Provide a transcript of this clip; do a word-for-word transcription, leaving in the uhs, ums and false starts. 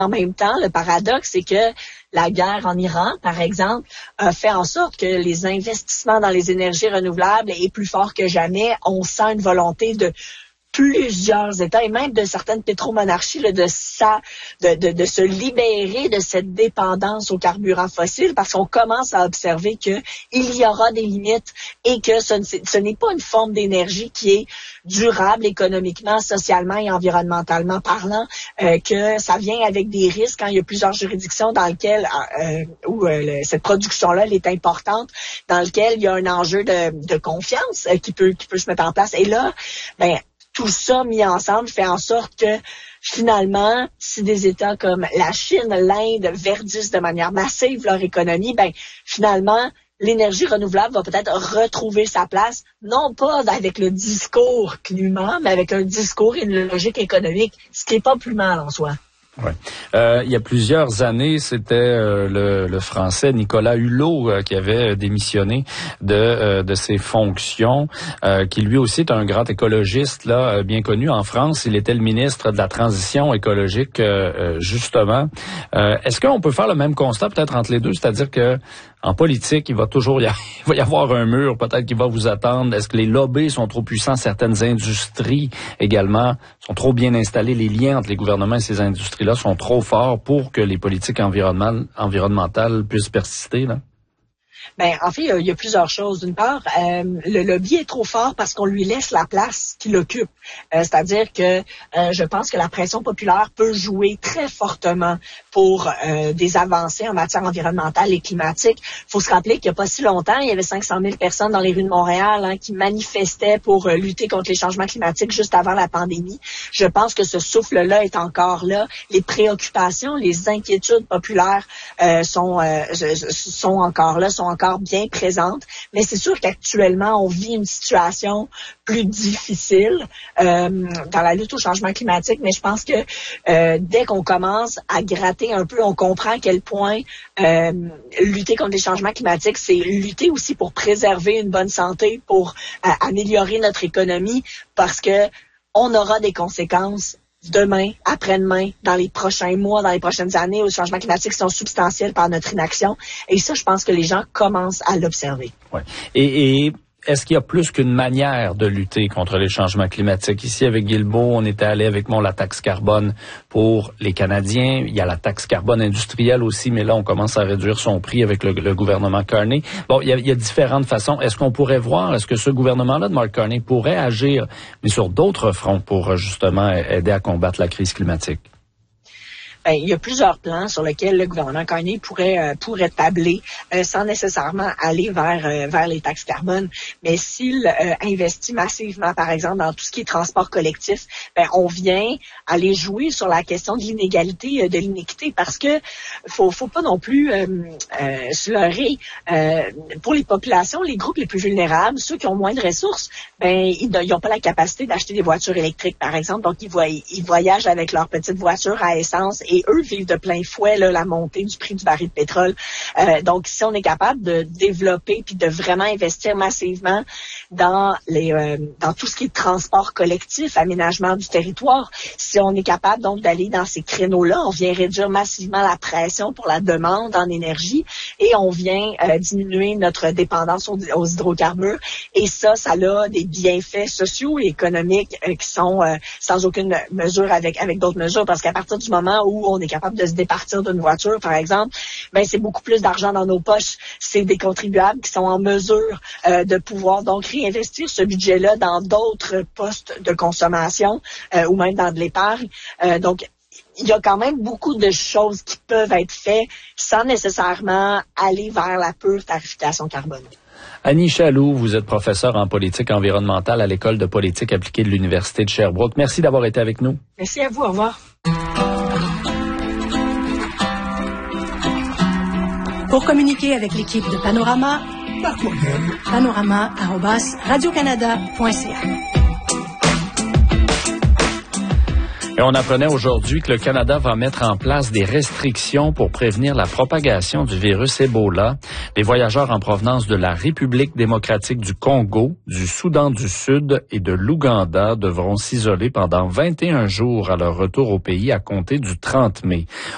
en même temps, le paradoxe, c'est que la guerre en Iran, par exemple, a fait en sorte que les investissements dans les énergies renouvelables est plus fort que jamais. On sent une volonté de plusieurs États et même de certaines pétromonarchies là, de, ça, de, de, de se libérer de cette dépendance aux carburants fossiles parce qu'on commence à observer que il y aura des limites et que ce, ce n'est pas une forme d'énergie qui est durable économiquement, socialement et environnementalement parlant, euh, que ça vient avec des risques quand il y a plusieurs juridictions dans lesquelles euh, où euh, le, cette production-là elle est importante, dans lequel il y a un enjeu de, de confiance euh, qui peut qui peut se mettre en place. Et là, ben tout ça mis ensemble fait en sorte que, finalement, si des États comme la Chine, l'Inde verdissent de manière massive leur économie, ben finalement, l'énergie renouvelable va peut-être retrouver sa place, non pas avec le discours climat, mais avec un discours et une logique économique, ce qui n'est pas plus mal en soi. Ouais. Euh, il y a plusieurs années, c'était euh, le, le Français Nicolas Hulot euh, qui avait démissionné de euh, de ses fonctions, euh, qui lui aussi est un grand écologiste là, euh, bien connu en France. Il était le ministre de la Transition écologique, euh, euh, justement. Euh, est-ce qu'on peut faire le même constat peut-être entre les deux, c'est-à-dire que en politique, il va toujours y avoir, il va y avoir un mur, peut-être qui va vous attendre. Est-ce que les lobbies sont trop puissants? Certaines industries également sont trop bien installées. Les liens entre les gouvernements et ces industries-là sont trop forts pour que les politiques environnementales, environnementales puissent persister, là? Ben, en fait, il y a plusieurs choses. D'une part, euh, le lobby est trop fort parce qu'on lui laisse la place qu'il occupe. Euh, c'est-à-dire que euh, je pense que la pression populaire peut jouer très fortement pour euh, des avancées en matière environnementale et climatique. Il faut se rappeler qu'il n'y a pas si longtemps, il y avait cinq cent mille personnes dans les rues de Montréal hein, qui manifestaient pour euh, lutter contre les changements climatiques juste avant la pandémie. Je pense que ce souffle-là est encore là. Les préoccupations, les inquiétudes populaires euh, sont, euh, sont encore là, sont encore bien présente, mais c'est sûr qu'actuellement, on vit une situation plus difficile euh, dans la lutte au changement climatique, mais je pense que euh, dès qu'on commence à gratter un peu, on comprend à quel point euh, lutter contre les changements climatiques, c'est lutter aussi pour préserver une bonne santé, pour euh, améliorer notre économie, parce que on aura des conséquences demain, après-demain, dans les prochains mois, dans les prochaines années, aux changements climatiques qui sont substantiels par notre inaction. Et ça, je pense que les gens commencent à l'observer. Ouais. Et, et est-ce qu'il y a plus qu'une manière de lutter contre les changements climatiques? Ici, avec Guilbeault, on était allé avec mon la taxe carbone pour les Canadiens. Il y a la taxe carbone industrielle aussi, mais là, on commence à réduire son prix avec le, le gouvernement Carney. Bon, il y, a, il y a différentes façons. Est-ce qu'on pourrait voir, est-ce que ce gouvernement-là de Mark Carney pourrait agir, mais sur d'autres fronts pour justement aider à combattre la crise climatique? Ben, il y a plusieurs plans sur lesquels le gouvernement Carney pourrait euh, pourrait tabler euh, sans nécessairement aller vers euh, vers les taxes carbone. Mais s'il euh, investit massivement, par exemple, dans tout ce qui est transport collectif, ben, on vient aller jouer sur la question de l'inégalité, euh, de l'iniquité, parce que faut faut pas non plus euh, euh, se leurrer. Euh, pour les populations, les groupes les plus vulnérables, ceux qui ont moins de ressources, ben ils n'ont pas la capacité d'acheter des voitures électriques, par exemple. Donc ils, voy- ils voyagent avec leur petite voiture à essence. Et eux vivent de plein fouet là, la montée du prix du baril de pétrole. Euh, donc, si on est capable de développer puis de vraiment investir massivement dans les euh, dans tout ce qui est transport collectif, aménagement du territoire, si on est capable donc d'aller dans ces créneaux-là, on vient réduire massivement la pression pour la demande en énergie et on vient euh, diminuer notre dépendance aux, aux hydrocarbures. Et ça, ça a des bienfaits sociaux et économiques euh, qui sont euh, sans aucune mesure avec avec d'autres mesures, parce qu'à partir du moment où on est capable de se départir d'une voiture, par exemple, ben c'est beaucoup plus d'argent dans nos poches. C'est des contribuables qui sont en mesure euh, de pouvoir donc réinvestir ce budget-là dans d'autres postes de consommation euh, ou même dans de l'épargne. Euh, donc, il y a quand même beaucoup de choses qui peuvent être faites sans nécessairement aller vers la pure tarification carbone. Annie Chaloux, vous êtes professeure en politique environnementale à l'École de politique appliquée de l'Université de Sherbrooke. Merci d'avoir été avec nous. Merci à vous. Au revoir. Pour communiquer avec l'équipe de Panorama, par courriel, panorama arobase radio canada point c a. Et on apprenait aujourd'hui que le Canada va mettre en place des restrictions pour prévenir la propagation du virus Ebola. Les voyageurs en provenance de la République démocratique du Congo, du Soudan du Sud et de l'Ouganda devront s'isoler pendant vingt et un jours à leur retour au pays à compter du trente mai.